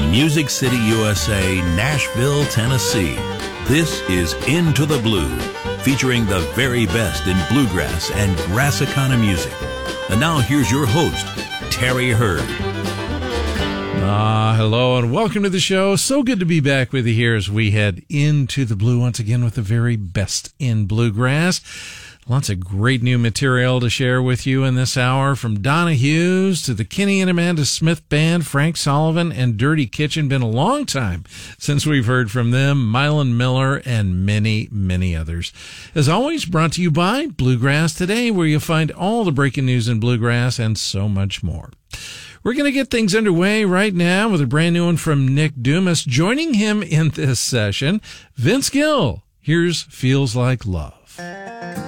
Music City, USA, Nashville, Tennessee. This is Into the Blue, featuring the very best in bluegrass and Grassicana music. And now here's your host, Terry Hurd. Hello and welcome to the show. So good to be back with you here as we head into the blue once again with the very best in bluegrass. Lots of great new material to share with you in this hour, from Donna Hughes to the Kenny and Amanda Smith Band, Frank Sullivan and Dirty Kitchen. Been a long time since we've heard from them, Mylan Miller and many, many others. As always, brought to you by Bluegrass Today, where you'll find all the breaking news in bluegrass and so much more. We're going to get things underway right now with a brand new one from Nick Dumas. Joining him in this session, Vince Gill. Here's Feels Like Love.